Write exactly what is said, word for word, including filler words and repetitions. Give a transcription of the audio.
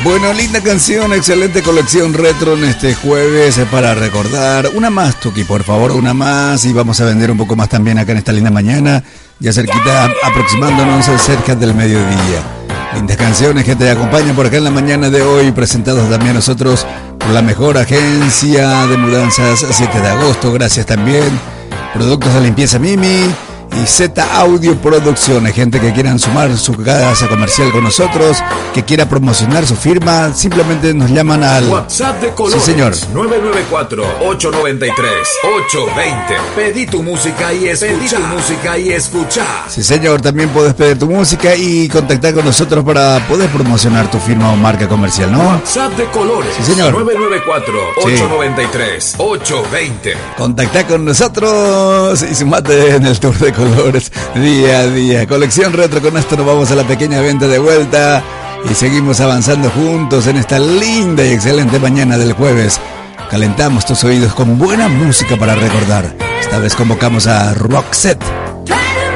Bueno, linda canción, excelente colección retro en este jueves para recordar. Una más, Tuki, por favor, una más. Y vamos a vender un poco más también acá en esta linda mañana. Ya cerquita, aproximándonos cerca del mediodía. Lindas canciones que te acompañan por acá en la mañana de hoy, presentados también nosotros por la mejor agencia de mudanzas siete de agosto. Gracias también. Productos de limpieza Mimi y Z Audio Producciones. Gente que quieran sumar su casa comercial con nosotros, que quiera promocionar su firma, simplemente nos llaman al WhatsApp de Colores. Sí, señor. nueve nueve cuatro, ocho nueve tres, ocho dos cero. Pedí tu música y escucha. Pedí tu música y escucha. Sí, señor. También puedes pedir tu música y contactar con nosotros para poder promocionar tu firma o marca comercial, ¿no? WhatsApp de Colores. Sí, señor. nueve nueve cuatro, ocho nueve tres, ocho dos cero. Contactá con nosotros y sumate en el tour de Colores día a día. Colección retro, con esto nos vamos a la pequeña venta de vuelta y seguimos avanzando juntos en esta linda y excelente mañana del jueves. Calentamos tus oídos con buena música para recordar. Esta vez convocamos a Roxette.